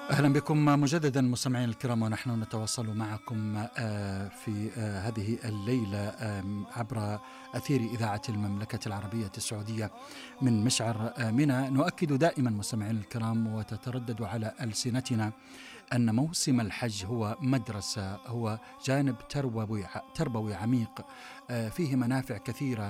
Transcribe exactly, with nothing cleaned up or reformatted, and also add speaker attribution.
Speaker 1: أهلا بكم مجددا مستمعين الكرام، ونحن نتواصل معكم في هذه الليلة عبر أثير إذاعة المملكة العربية السعودية من مشعر منى. نؤكد دائما مستمعين الكرام وتتردد على ألسنتنا أن موسم الحج هو مدرسة، هو جانب تربوي تربوي عميق فيه منافع كثيرة